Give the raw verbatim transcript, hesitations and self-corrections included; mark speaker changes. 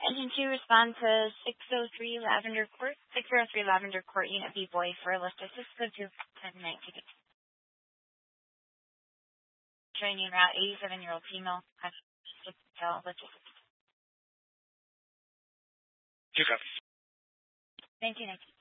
Speaker 1: Engine two, respond to six oh three Lavender Court, six oh three Lavender Court, Unit B Boy for a lift assist, code two ten nineteen. Training route, eighty-seven-year-old female, hotel, lift assist.
Speaker 2: Two copies.
Speaker 1: nineteen nineteen.